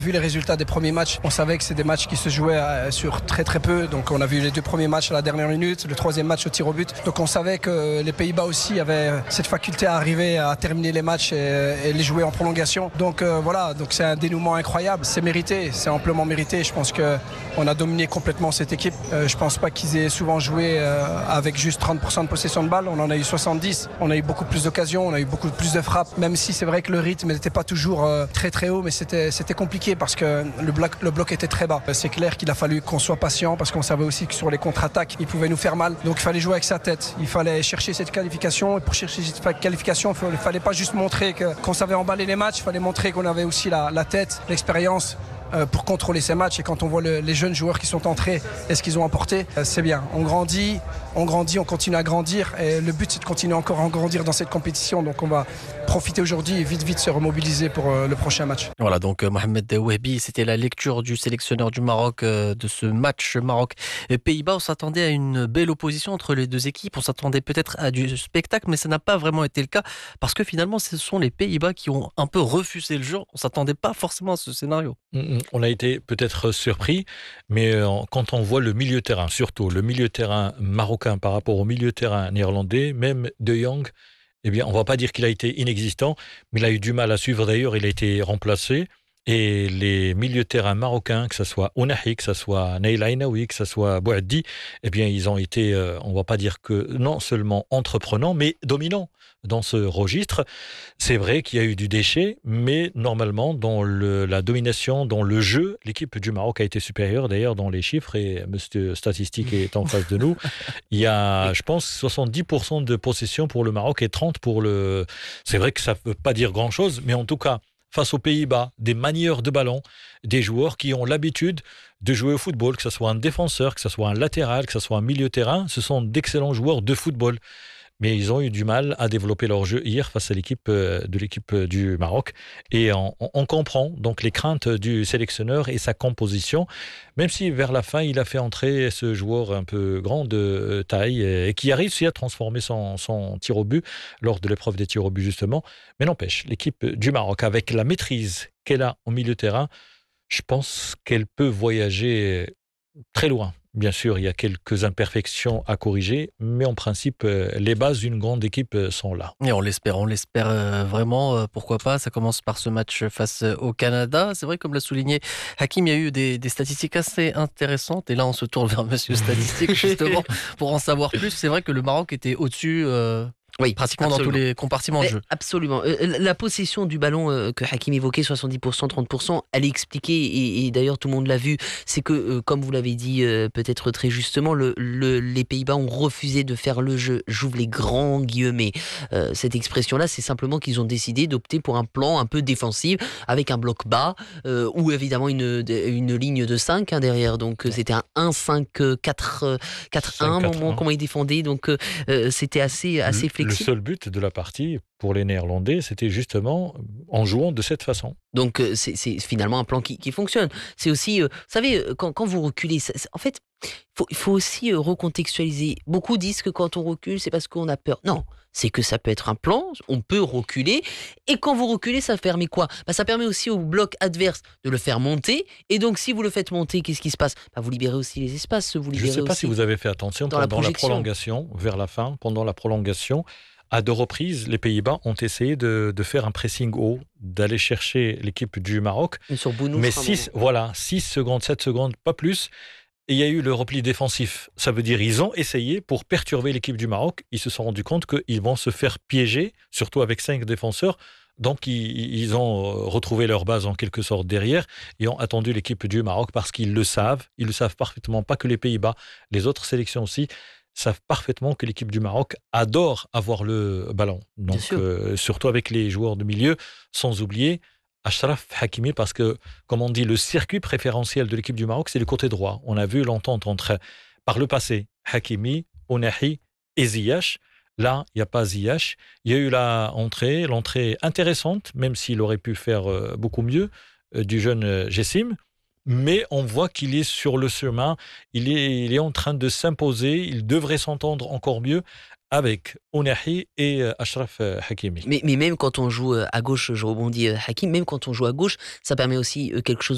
Vu les résultats des premiers matchs, on savait que c'est des matchs qui se jouaient sur très très peu. Donc on a vu les 2 premiers matchs à la dernière minute, le 3e match au tir au but. Donc on savait que les Pays-Bas aussi avaient cette faculté à arriver à terminer les matchs et les jouer en prolongation. Donc voilà, donc c'est un dénouement incroyable. C'est mérité, c'est amplement mérité. Je pense qu'on a dominé complètement cette équipe. Je pense pas qu'ils aient souvent joué avec juste 30% de possession de balle. On en a eu 70. On a eu beaucoup plus d'occasions, on a eu beaucoup plus de frappes. Même si c'est vrai que le rythme n'était pas toujours très très haut, mais c'était compliqué parce que le bloc était très bas. C'est clair qu'il a fallu qu'on soit patient parce qu'on savait aussi que sur les contre-attaques, il pouvait nous faire mal. Donc il fallait jouer avec sa tête. Il fallait chercher cette qualification. Et pour chercher cette qualification, il ne fallait pas juste montrer qu'on savait emballer les matchs. Il fallait montrer qu'on avait aussi la tête, l'expérience pour contrôler ces matchs. Et quand on voit les jeunes joueurs qui sont entrés et ce qu'ils ont apporté, c'est bien. On grandit, on continue à grandir. Et le but, c'est de continuer encore à grandir dans cette compétition. Donc on va profiter aujourd'hui et vite se remobiliser pour le prochain match. Voilà, donc Mohamed Wahbi, c'était la lecture du sélectionneur du Maroc de ce match Maroc-Pays-Bas. On s'attendait à une belle opposition entre les deux équipes. On s'attendait peut-être à du spectacle, mais ça n'a pas vraiment été le cas parce que finalement, ce sont les Pays-Bas qui ont un peu refusé le jeu. On ne s'attendait pas forcément à ce scénario. On a été peut-être surpris, mais quand on voit le milieu terrain, surtout le milieu terrain marocain par rapport au milieu terrain néerlandais, même De Jong, eh bien, on ne va pas dire qu'il a été inexistant, mais il a eu du mal à suivre. D'ailleurs, il a été remplacé. Et les milieux terrain marocains, que ce soit Ounahi, que ce soit Naïla Ainaoui, que ce soit Bouaddi, eh bien, ils ont été, on ne va pas dire que non seulement entreprenants, mais dominants dans ce registre. C'est vrai qu'il y a eu du déchet, mais normalement, dans la domination, dans le jeu, l'équipe du Maroc a été supérieure. D'ailleurs, dans les chiffres, et Monsieur Statistique est en face de nous, il y a, je pense, 70% de possession pour le Maroc et 30% pour le... C'est vrai que ça ne veut pas dire grand-chose, mais en tout cas, face aux Pays-Bas, des manieurs de ballon, des joueurs qui ont l'habitude de jouer au football, que ce soit un défenseur, que ce soit un latéral, que ce soit un milieu terrain, ce sont d'excellents joueurs de football. Mais ils ont eu du mal à développer leur jeu hier face à l'équipe du Maroc. Et on comprend donc les craintes du sélectionneur et sa composition, même si vers la fin, il a fait entrer ce joueur un peu grand de taille et qui arrive aussi à transformer son tir au but lors de l'épreuve des tirs au but, justement. Mais n'empêche, l'équipe du Maroc, avec la maîtrise qu'elle a au milieu de terrain, je pense qu'elle peut voyager très loin. Bien sûr, il y a quelques imperfections à corriger, mais en principe, les bases d'une grande équipe sont là. Et on l'espère vraiment. Pourquoi pas. Ça commence par ce match face au Canada. C'est vrai, comme l'a souligné Hakim, il y a eu des statistiques assez intéressantes. Et là, on se tourne vers Monsieur Statistique, justement, pour en savoir plus. C'est vrai que le Maroc était au-dessus... Oui, pratiquement absolument. Dans tous les compartiments de jeu. Absolument. La possession du ballon que Hakim évoquait, 70%, 30%, elle est expliquée, et d'ailleurs tout le monde l'a vu, c'est que, comme vous l'avez dit peut-être très justement, les Pays-Bas ont refusé de faire le jeu. J'ouvre les grands guillemets. Cette expression-là, c'est simplement qu'ils ont décidé d'opter pour un plan un peu défensif, avec un bloc bas, ou évidemment une ligne de 5 derrière. Donc c'était un 1-5-4-1, comment ils défendaient. Donc c'était assez flexible. Le seul but de la partie pour les Néerlandais, c'était justement en jouant de cette façon. Donc c'est finalement un plan qui fonctionne. C'est aussi, vous savez, quand vous reculez, en fait, il faut aussi recontextualiser. Beaucoup disent que quand on recule, c'est parce qu'on a peur. Non, c'est que ça peut être un plan, on peut reculer, et quand vous reculez, ça permet quoi ? Ça permet aussi au bloc adverse de le faire monter, et donc si vous le faites monter, qu'est-ce qui se passe ? Vous libérez aussi les espaces, vous libérez. Je ne sais pas si vous avez fait attention pendant la prolongation, vers la fin, pendant la prolongation, à 2 reprises, les Pays-Bas ont essayé de faire un pressing haut, d'aller chercher l'équipe du Maroc. Sur Bounou, mais 6 secondes, 7 secondes, pas plus. Et il y a eu le repli défensif. Ça veut dire ils ont essayé pour perturber l'équipe du Maroc. Ils se sont rendus compte qu'ils vont se faire piéger, surtout avec 5 défenseurs. Donc, ils ont retrouvé leur base en quelque sorte derrière et ont attendu l'équipe du Maroc parce qu'ils le savent. Ils le savent parfaitement, pas que les Pays-Bas, les autres sélections aussi savent parfaitement que l'équipe du Maroc adore avoir le ballon. Donc, surtout avec les joueurs de milieu, sans oublier Achraf Hakimi, parce que, comme on dit, le circuit préférentiel de l'équipe du Maroc, c'est le côté droit. On a vu l'entente entre, par le passé, Hakimi, Ounahi et Ziyech. Là, il n'y a pas Ziyech. Il y a eu l'entrée intéressante, même s'il aurait pu faire beaucoup mieux, du jeune Jessim. Mais on voit qu'il est sur le chemin, il est en train de s'imposer, il devrait s'entendre encore mieux avec Ounahi et Achraf Hakimi. Mais même quand on joue à gauche, je rebondis Hakim, même quand on joue à gauche, ça permet aussi quelque chose